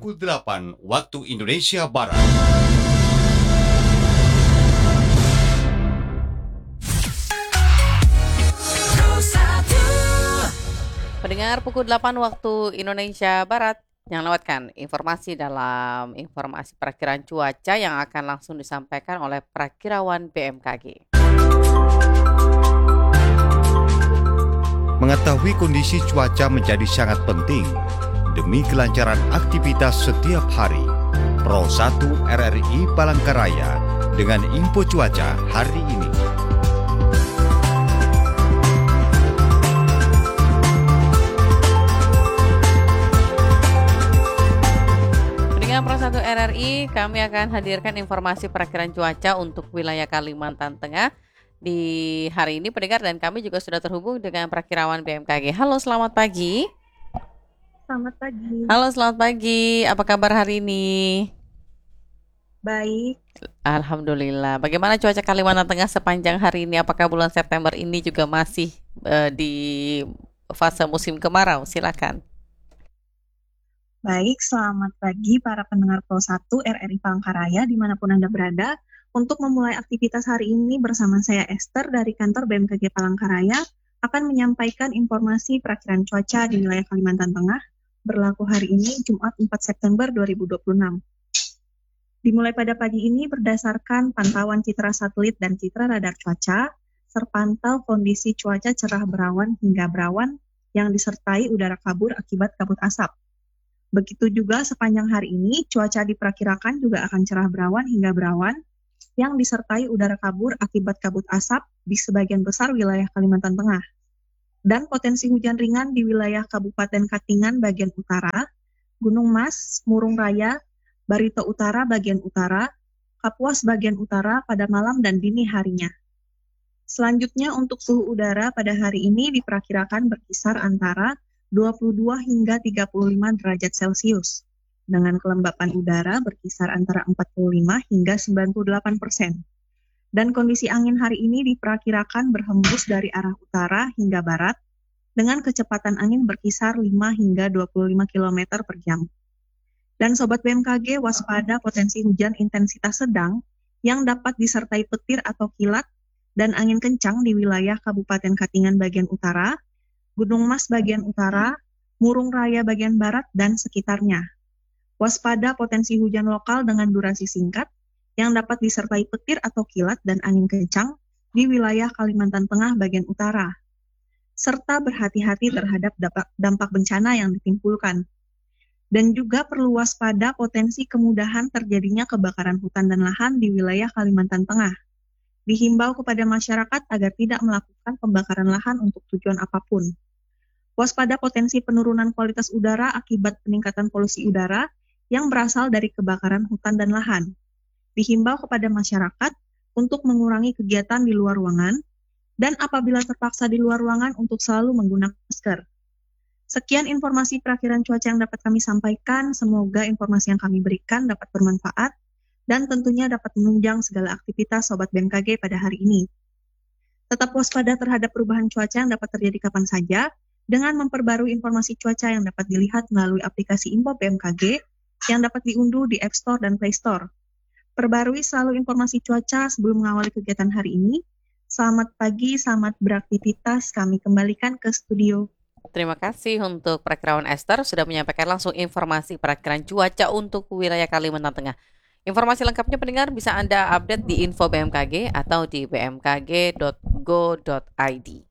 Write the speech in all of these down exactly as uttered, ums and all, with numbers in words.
pukul delapan waktu Indonesia Barat. Pendengar, pukul delapan waktu Indonesia Barat yang lewatkan informasi dalam informasi perakiraan cuaca yang akan langsung disampaikan oleh Prakirawan B M K G. Mengetahui kondisi cuaca menjadi sangat penting demi kelancaran aktivitas setiap hari. Pro satu R R I Palangkaraya dengan info cuaca hari ini. Dengan Pro satu R R I, kami akan hadirkan informasi perakiraan cuaca untuk wilayah Kalimantan Tengah di hari ini, pendengar, dan kami juga sudah terhubung dengan Prakirawan B M K G. Halo, selamat pagi. Selamat pagi. Halo, selamat pagi. Apa kabar hari ini? Baik. Alhamdulillah. Bagaimana cuaca Kalimantan Tengah sepanjang hari ini? Apakah bulan September ini juga masih uh, di fase musim kemarau? Silakan. Baik, selamat pagi para pendengar Pro satu R R I Palangkaraya dimanapun Anda berada. Untuk memulai aktivitas hari ini bersama saya Esther dari kantor B M K G Palangkaraya akan menyampaikan informasi perakiraan cuaca di wilayah Kalimantan Tengah berlaku hari ini Jumat empat September dua ribu dua puluh enam. Dimulai pada pagi ini berdasarkan pantauan citra satelit dan citra radar cuaca, terpantau kondisi cuaca cerah berawan hingga berawan yang disertai udara kabur akibat kabut asap. Begitu juga sepanjang hari ini cuaca diperkirakan juga akan cerah berawan hingga berawan yang disertai udara kabur akibat kabut asap di sebagian besar wilayah Kalimantan Tengah. Dan potensi hujan ringan di wilayah Kabupaten Katingan bagian utara, Gunung Mas, Murung Raya, Barito Utara bagian utara, Kapuas bagian utara pada malam dan dini harinya. Selanjutnya untuk suhu udara pada hari ini diperkirakan berkisar antara dua puluh dua hingga tiga puluh lima derajat Celcius. Dengan kelembapan udara berkisar antara empat puluh lima hingga sembilan puluh delapan persen. Dan kondisi angin hari ini diperkirakan berhembus dari arah utara hingga barat dengan kecepatan angin berkisar lima hingga dua puluh lima kilometer per jam. Dan Sobat B M K G waspada potensi hujan intensitas sedang yang dapat disertai petir atau kilat dan angin kencang di wilayah Kabupaten Katingan bagian utara, Gunung Mas bagian utara, Murung Raya bagian barat, dan sekitarnya. Waspada potensi hujan lokal dengan durasi singkat yang dapat disertai petir atau kilat dan angin kencang di wilayah Kalimantan Tengah bagian utara. Serta berhati-hati terhadap dampak bencana yang ditimbulkan. Dan juga perlu waspada potensi kemudahan terjadinya kebakaran hutan dan lahan di wilayah Kalimantan Tengah. Dihimbau kepada masyarakat agar tidak melakukan pembakaran lahan untuk tujuan apapun. Waspada potensi penurunan kualitas udara akibat peningkatan polusi udara yang berasal dari kebakaran hutan dan lahan. Dihimbau kepada masyarakat untuk mengurangi kegiatan di luar ruangan dan apabila terpaksa di luar ruangan untuk selalu menggunakan masker. Sekian informasi perakiraan cuaca yang dapat kami sampaikan. Semoga informasi yang kami berikan dapat bermanfaat dan tentunya dapat menunjang segala aktivitas Sobat B M K G pada hari ini. Tetap waspada terhadap perubahan cuaca yang dapat terjadi kapan saja dengan memperbarui informasi cuaca yang dapat dilihat melalui aplikasi Info B M K G yang dapat diunduh di App Store dan Play Store. Perbarui selalu informasi cuaca sebelum mengawali kegiatan hari ini. Selamat pagi, selamat beraktivitas. Kami kembalikan ke studio. Terima kasih untuk Prakirawan Esther sudah menyampaikan langsung informasi perakiraan cuaca untuk wilayah Kalimantan Tengah. Informasi lengkapnya pendengar bisa Anda update di Info B M K G atau di b m k g dot go dot i d.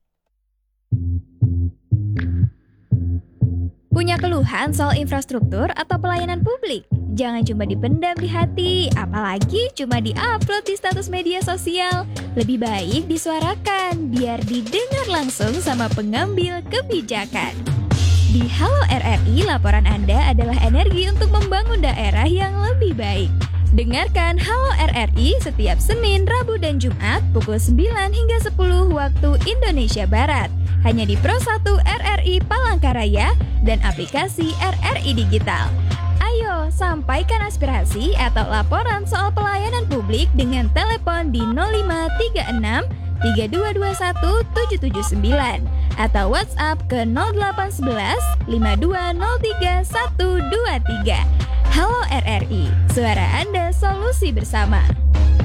Punya keluhan soal infrastruktur atau pelayanan publik? Jangan cuma dipendam di hati, apalagi cuma di-upload di status media sosial. Lebih baik disuarakan, biar didengar langsung sama pengambil kebijakan. Di Halo R R I, laporan Anda adalah energi untuk membangun daerah yang lebih baik. Dengarkan Halo R R I setiap Senin, Rabu, dan Jumat pukul sembilan hingga sepuluh waktu Indonesia Barat. Hanya di Pro satu R R I Palangkaraya dan aplikasi R R I Digital. Ayo, sampaikan aspirasi atau laporan soal pelayanan publik dengan telepon di nol lima tiga enam tiga dua dua satu tujuh tujuh sembilan atau WhatsApp ke nol delapan satu satu lima dua nol tiga satu dua tiga. I. Suara Anda, solusi bersama.